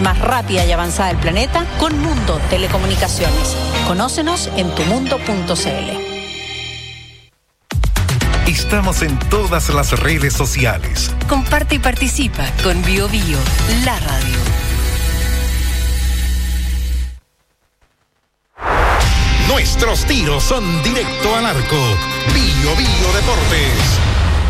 más rápida y avanzada del planeta con Mundo Telecomunicaciones. Conócenos en tumundo.cl. Estamos en todas las redes sociales. Comparte y participa con Bio Bio, la radio. Nuestros tiros son directo al arco. Bio Bio Deportes.